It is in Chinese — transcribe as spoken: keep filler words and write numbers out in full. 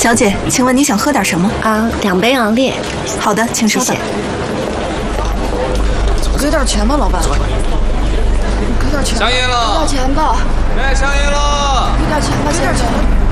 小姐，请问你想喝点什么？ 啊，两杯昂烈。 好的，请稍等。 给点钱吧，老板。给点钱。 上夜了。 给点钱吧。 哎，上夜了。 给点钱吧，先生。